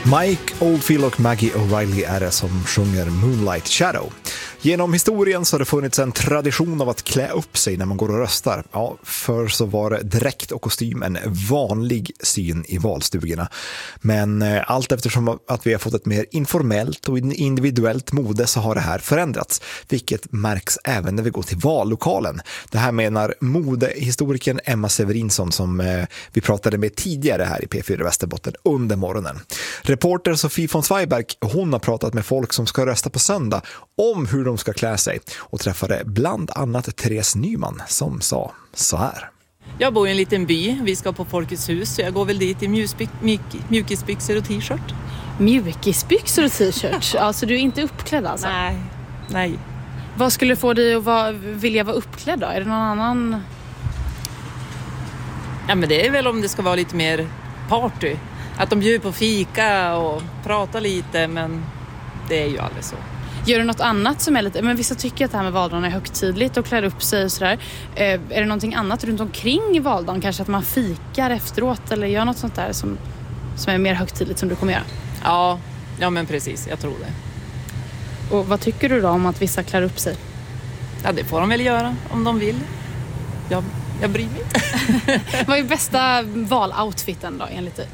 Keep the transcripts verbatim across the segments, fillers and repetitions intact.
Mike Oldfield och Maggie O'Reilly är det som sjunger Moonlight Shadow. Genom historien så har det funnits en tradition av att klä upp sig när man går och röstar. Ja, för så var det dräkt och kostym en vanlig syn i valstugorna. Men eh, allt eftersom att vi har fått ett mer informellt och individuellt mode så har det här förändrats. Vilket märks även när vi går till vallokalen. Det här menar modehistorikern Emma Severinsson som eh, vi pratade med tidigare här i P fyra Västerbotten under morgonen. Reporter Sofie von Zweiberg, hon har pratat med folk som ska rösta på söndag om hur de ska klä sig och träffade bland annat Therese Nyman som sa så här. Jag bor i en liten by, vi ska på Folkets hus så jag går väl dit i mjusby- mjuk- mjukisbyxor och t-shirt. Mjukisbyxor och t-shirt? Alltså du är inte uppklädd alltså? Nej, nej. Vad skulle få dig att vara, vilja vara uppklädd då? Är det någon annan? Ja men det är väl om det ska vara lite mer party. Att de bjuder på fika och pratar lite, men det är ju aldrig så. Gör du något annat som är lite... Men vissa tycker att det här med valdagen är högtidligt och klär upp sig och sådär. Eh, är det någonting annat runt omkring valdagen? Kanske att man fikar efteråt eller gör något sånt där som, som är mer högtidligt som du kommer göra? Ja, ja men precis, jag tror det. Och vad tycker du då om att vissa klär upp sig? Ja, det får de väl göra om de vill. Jag, jag bryr mig inte. Vad är bästa valoutfiten då enligt dig?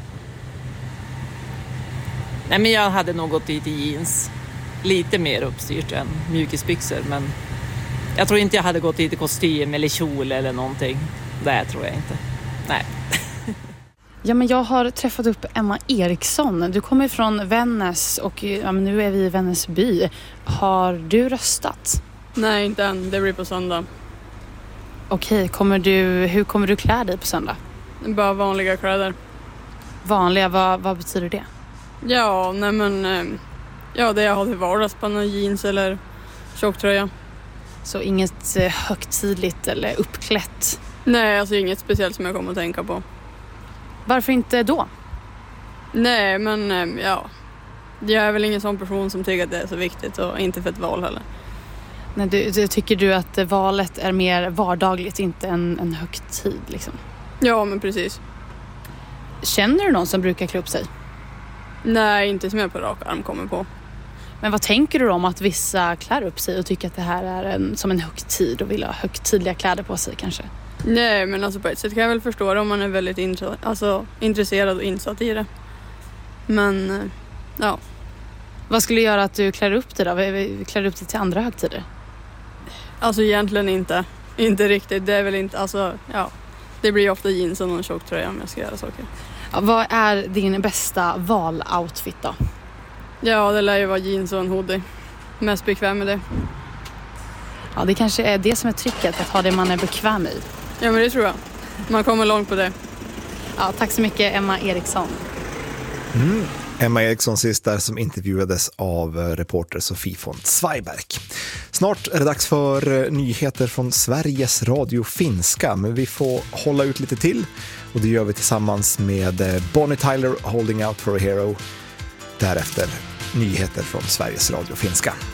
Nej men jag hade nog gått dit i jeans. Lite mer uppstyrt än mjukisbyxor, men jag tror inte jag hade gått dit i kostym eller kjol eller någonting. Det tror jag inte. Nej. Ja, men jag har träffat upp Emma Eriksson. Du kommer från Vännäs och ja, men nu är vi i Vännäsby. Har du röstat? Nej, inte än. Det blir på söndag. Okej, kommer du, hur kommer du klä dig på söndag? Bara vanliga kläder. Vanliga, vad, vad betyder det? Ja, nej men... Ja, det jag har till vardags på någon jeans eller tjocktröja. Så inget högtidligt eller uppklätt? Nej, alltså inget speciellt som jag kommer att tänka på. Varför inte då? Nej, men ja. Jag är väl ingen sån person som tycker att det är så viktigt och inte för ett val heller. Nej, du, du, tycker du att valet är mer vardagligt, inte en, en högtid liksom? Ja, men precis. Känner du någon som brukar klä upp sig? Nej, inte som jag på rak arm kommer på. Men vad tänker du om att vissa klär upp sig och tycker att det här är en, som en högtid och vill ha högtidliga kläder på sig kanske? Nej, men alltså på ett sätt kan jag väl förstå det om man är väldigt intre- alltså, intresserad och insatt i det. Men, ja. Vad skulle göra att du klär upp dig då? Klär upp dig till andra högtider? Alltså egentligen inte. Inte riktigt. Det är väl inte, alltså, ja. Det blir ofta jeans och någon tjocktröja om jag ska göra saker. Ja, vad är din bästa valoutfit då? Ja, det lär ju vara jeans och en hoodie. Mest bekväm med det. Ja, det kanske är det som är tricket, att ha det man är bekväm i. Ja, men det tror jag. Man kommer långt på det. Ja, tack så mycket Emma Eriksson. Mm. Emma Eriksson sist där som intervjuades av reporter Sofie von Zweiberg. Snart är det dags för nyheter från Sveriges Radio Finska, men vi får hålla ut lite till och det gör vi tillsammans med Bonnie Tyler, Holding Out for a Hero. Därefter nyheter från Sveriges Radio Finska.